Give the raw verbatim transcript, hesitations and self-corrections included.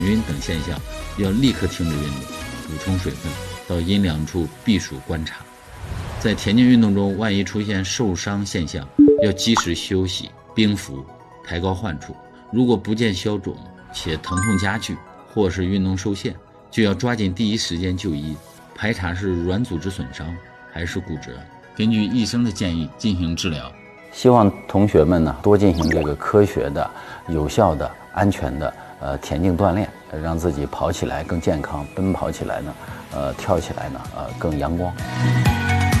晕等现象，要立刻停止运动，补充水分，到阴凉处避暑观察。在田径运动中，万一出现受伤现象，要及时休息、冰敷、抬高患处。如果不见消肿且疼痛加剧，或是运动受限，就要抓紧第一时间就医，排查是软组织损伤还是骨折，根据医生的建议进行治疗。 希望同学们呢多进行这个科学的、有效的、安全的呃田径锻炼，让自己跑起来更健康，奔跑起来呢，呃跳起来呢，呃更阳光。